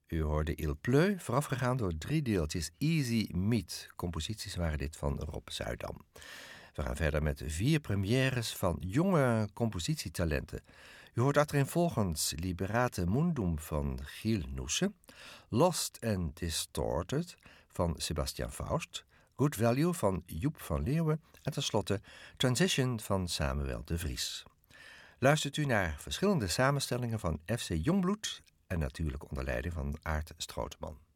U hoorde Il Pleu, voorafgegaan door 3 deeltjes Easy Meet. Composities waren dit van Rob Zuidam. We gaan verder met 4 premières van jonge compositietalenten. U hoort achtereenvolgens Liberate Mundum van Giel Noesse, Lost and Distorted van Sebastian Faust, Good Value van Joep van Leeuwen en tenslotte Transition van Samuel de Vries. Luistert u naar verschillende samenstellingen van FC Jongbloed en natuurlijk onder leiding van Aart Strootman.